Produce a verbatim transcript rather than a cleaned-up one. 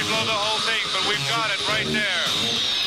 blow the whole thing, but we've got it right there.